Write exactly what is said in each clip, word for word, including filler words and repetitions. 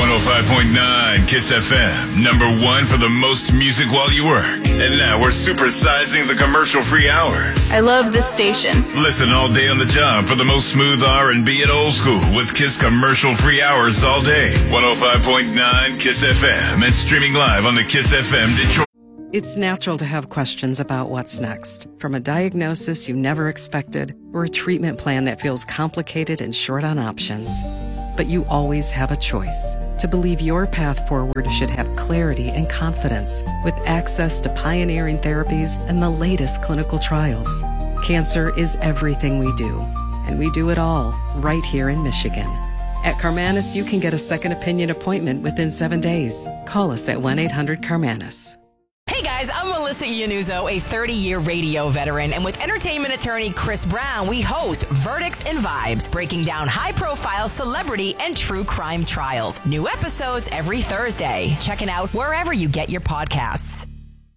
one oh five point nine Kiss F M, number one for the most music while you work. And now we're supersizing the commercial-free hours. I love this station. Listen all day on the job for the most smooth R and B and old school with Kiss commercial-free hours all day. one oh five point nine Kiss F M and streaming live on the Kiss F M Detroit. It's natural to have questions about what's next, from a diagnosis you never expected or a treatment plan that feels complicated and short on options. But you always have a choice to believe your path forward should have clarity and confidence with access to pioneering therapies and the latest clinical trials. Cancer is everything we do, and we do it all right here in Michigan. At Karmanos, you can get a second opinion appointment within seven days. Call us at one eight hundred Karmanos. Hey guys, I'm Melissa Iannuzzo, a thirty-year radio veteran, and with entertainment attorney Chris Brown, we host Verdicts and Vibes, breaking down high-profile celebrity and true crime trials. New episodes every Thursday. Check it out wherever you get your podcasts.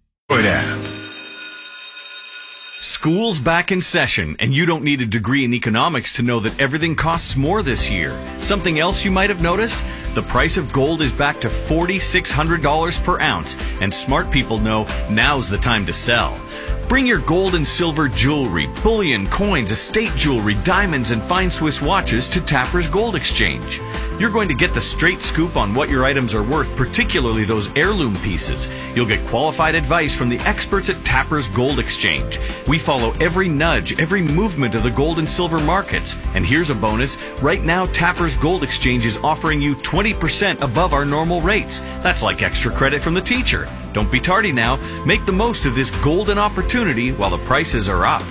School's back in session, and you don't need a degree in economics to know that everything costs more this year. Something else you might have noticed? The price of gold is back to four thousand six hundred dollars per ounce, and smart people know now's the time to sell. Bring your gold and silver jewelry, bullion, coins, estate jewelry, diamonds, and fine Swiss watches to Tapper's Gold Exchange. You're going to get the straight scoop on what your items are worth, particularly those heirloom pieces. You'll get qualified advice from the experts at Tapper's Gold Exchange. We follow every nudge, every movement of the gold and silver markets. And here's a bonus. Right now, Tapper's Gold Exchange is offering you twenty percent above our normal rates. That's like extra credit from the teacher. Don't be tardy now. Make the most of this golden opportunity while the prices are up.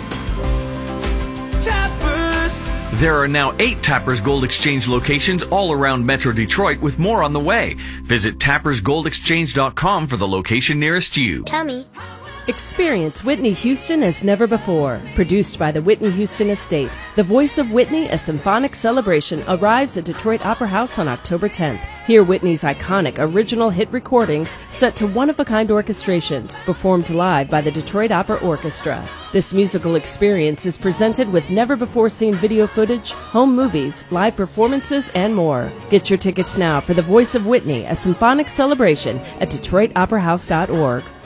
Tappers! There are now eight Tapper's Gold Exchange locations all around Metro Detroit, with more on the way. Visit tappers gold exchange dot com for the location nearest you. Tummy. Experience Whitney Houston as never before. Produced by the Whitney Houston Estate, The Voice of Whitney, a symphonic celebration, arrives at Detroit Opera House on October tenth. Hear Whitney's iconic original hit recordings set to one-of-a-kind orchestrations, performed live by the Detroit Opera Orchestra. This musical experience is presented with never-before-seen video footage, home movies, live performances, and more. Get your tickets now for The Voice of Whitney, a symphonic celebration at detroit opera house dot org.